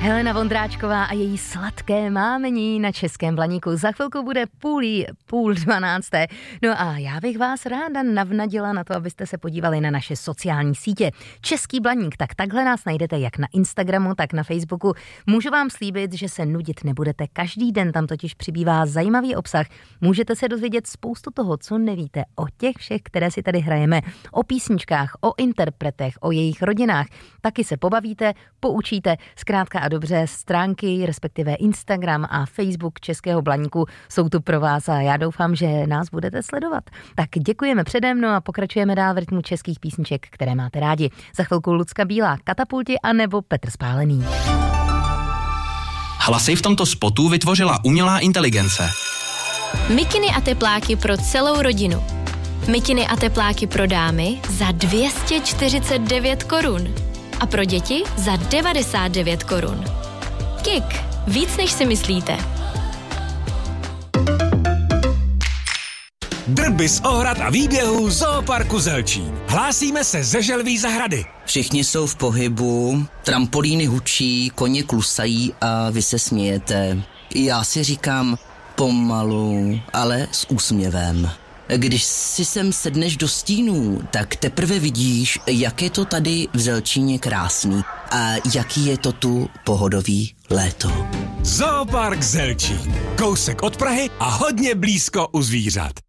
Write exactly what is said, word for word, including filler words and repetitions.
Helena Vondráčková a její sladké mámení na Českém Blaníku. Za chvilku bude půl, půl dvanácté. No a já bych vás ráda navnadila na to, abyste se podívali na naše sociální sítě. Český Blaník, tak takhle nás najdete jak na Instagramu, tak na Facebooku. Můžu vám slíbit, že se nudit nebudete. Každý den tam totiž přibývá zajímavý obsah. Můžete se dozvědět spoustu toho, co nevíte o těch všech, které si tady hrajeme. O písničkách, o interpretech, o jejich rodinách. Taky se pobavíte, poučíte, zkrátka a dobře, stránky, respektive Instagram a Facebook Českého Blaníku jsou tu pro vás a já doufám, že nás budete sledovat. Tak děkujeme předem, no a pokračujeme dál v rytmu českých písniček, které máte rádi. Za chvilku Lucka Bílá, Katapulti a nebo Petr Spálený. Hlasy v tomto spotu vytvořila umělá inteligence. Mikiny a tepláky pro celou rodinu. Mikiny a tepláky pro dámy za dvě stě čtyřicet devět korun. A pro děti za devadesát devět korun. Kik. Víc, než si myslíte. Drby z ohrad a výběhů Zooparku Zelčín. Hlásíme se ze Želví zahrady. Všichni jsou v pohybu, trampolíny hučí, koně klusají a vy se smějete. Já si říkám pomalu, ale s úsměvem. Když si sem sedneš do stínů, tak teprve vidíš, jak je to tady v Zelčíně krásný a jaký je to tu pohodový léto. Zoopark Zelčín. Kousek od Prahy a hodně blízko u zvířat.